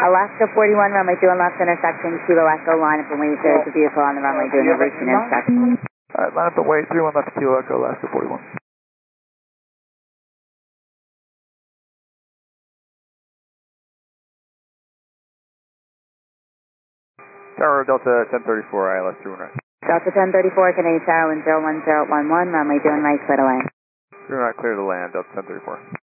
Alaska 41, runway 21 left intersection, Kilo Echo, line up and wait. There's a vehicle on the runway doing a routine inspection. Alright, line up and wait, 31 left Kilo Echo, Alaska 41. Tower Delta 1034, ILS 31 right. Delta 1034, Canadian Tower, 10111, runway doing right, clear to land. You're not clear to land, Delta 1034.